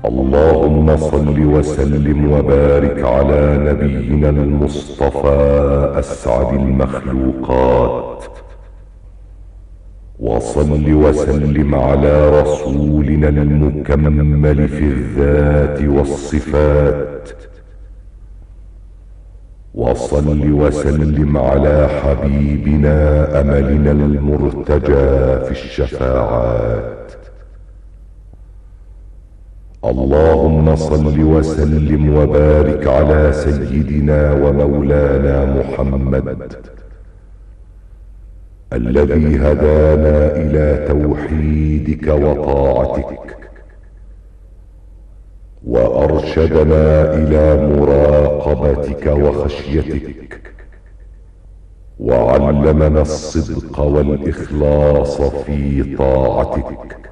اللهم صل وسلم وبارك على نبينا المصطفى أسعد المخلوقات، وصل وسلم على رسولنا المكمل في الذات والصفات، وصل وسلم على حبيبنا أملنا المرتجى في الشفاعات. اللهم صل وسلم وبارك على سيدنا ومولانا محمد الذي هدانا إلى توحيدك وطاعتك، وأرشدنا إلى مراقبتك وخشيتك، وعلمنا الصدق والإخلاص في طاعتك،